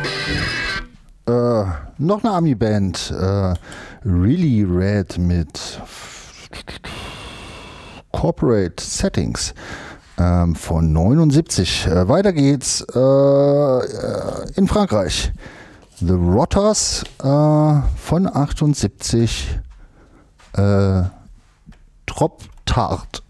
Noch eine Ami-Band, Really Red mit Corporate Settings von 79. Weiter geht's in Frankreich. The Rotters von 78. Trop Tard.